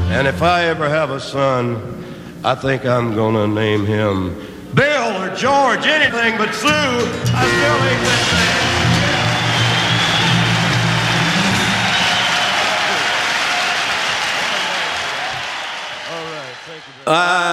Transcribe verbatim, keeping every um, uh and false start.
And if I ever have a son, I think I'm gonna name him Bill or George, anything but Sue. I still ain't that name. All right, thank you very much. Uh,